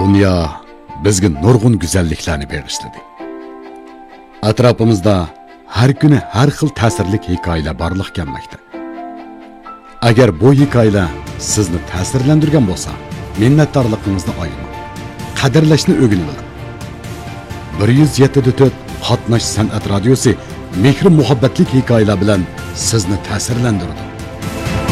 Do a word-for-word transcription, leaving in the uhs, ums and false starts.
Dünya bizga nurg'un go'zalliklarni bag'ishladi. Atrofimizda har kuni har xil ta'sirli hikoyalar borliq kelmoqda. Agar bu hikoyalar sizni ta'sirlantirgan bo'lsa, minnatdorligingizni ayamang. Qadrlashni o'rganing. bir yuz yetti nuqta to'rt Qatnash san'at radiosi mehr muhabbatli hikoyalar bilan sizni ta'sirlantiradi.